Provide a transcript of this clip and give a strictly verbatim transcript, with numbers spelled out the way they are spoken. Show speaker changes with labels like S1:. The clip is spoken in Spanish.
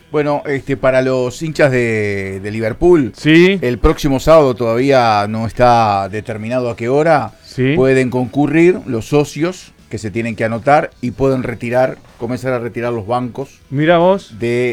S1: Bueno, este, para los hinchas de, de Liverpool,
S2: Sí.
S1: el próximo sábado todavía no está determinado a qué hora,
S2: Sí.
S1: pueden concurrir los socios que se tienen que anotar y pueden retirar, comenzar a retirar los bancos
S2: Mira vos.
S1: de